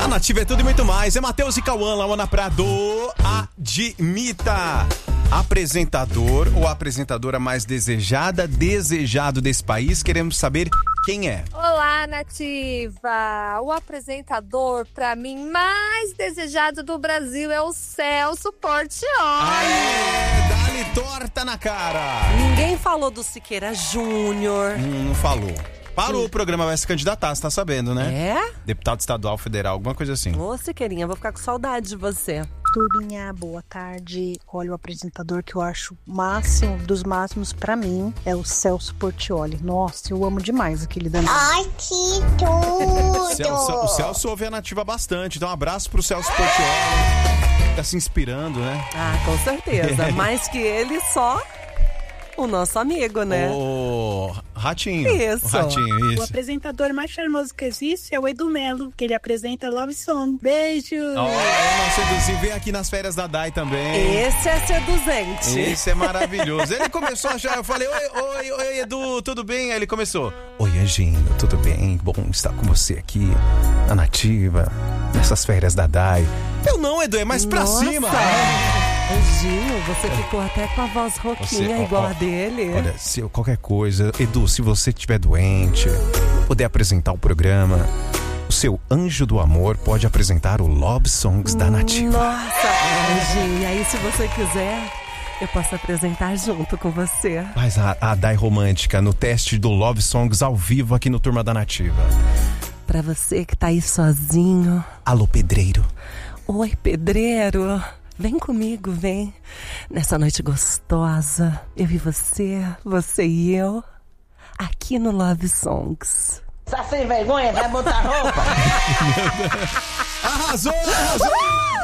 Nativa é tudo e muito mais. É Matheus e Cauã, Laona Prado. Admita. Apresentador ou apresentadora mais desejado desse país. Queremos saber quem é. Olá, Nativa. O apresentador, pra mim, mais desejado do Brasil é o Celso Portiolli. Aê, dá-lhe torta na cara. Ninguém falou do Siqueira Júnior. Não falou. Parou, o programa vai se candidatar, você tá sabendo, né? É? Deputado estadual, federal, alguma coisa assim. Ô, Siqueirinha, vou ficar com saudade de você. Turminha, boa tarde. Olha, o apresentador que eu acho máximo dos máximos pra mim é o Celso Portiolli. Nossa, eu amo demais aquele dançante. Ai, que tudo! O Celso ouve a Nativa bastante, então um abraço pro Celso Portiolli. Tá se inspirando, né? Ah, com certeza. Mais que ele, só o nosso amigo, né? O Ratinho. Isso. O Ratinho, O isso. apresentador mais charmoso que existe é o Edu Melo, que ele apresenta Love Song. Beijo! Nossa, seduzir, vem aqui nas férias da Dai também. Esse é seduzente. Esse é maravilhoso. Ele começou a achar, eu falei, oi, Edu, tudo bem? Aí ele começou, oi, Anjinho, tudo bem? Bom estar com você aqui na Nativa, nessas férias da Dai. Eu não, Edu, é mais pra cima. Anjinho, você ficou até com a voz rouquinha igual a dele. Olha, se qualquer coisa, Edu, se você estiver doente, puder apresentar o programa, o seu anjo do amor pode apresentar o Love Songs da Nativa. Nossa, Anjinho, e aí se você quiser, eu posso apresentar junto com você. Faz a Dai romântica no teste do Love Songs ao vivo aqui no Turma da Nativa. Pra você que tá aí sozinho. Alô, pedreiro. Oi, pedreiro. Vem comigo, vem. Nessa noite gostosa, eu e você e eu, aqui no Love Songs. Tá sem vergonha? Vai botar roupa? Arrasou!